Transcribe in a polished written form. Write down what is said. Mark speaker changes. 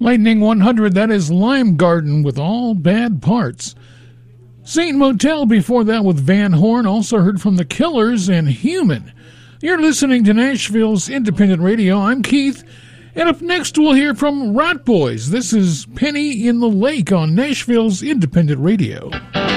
Speaker 1: Lightning 100, that is Lime Garden with All Bad Parts. Saint Motel before that with Van Horn, also heard from The Killers and Human. You're listening to Nashville's Independent Radio. I'm Keith, and up next we'll hear from Rat Boys. This is Penny in the Lake on Nashville's Independent Radio.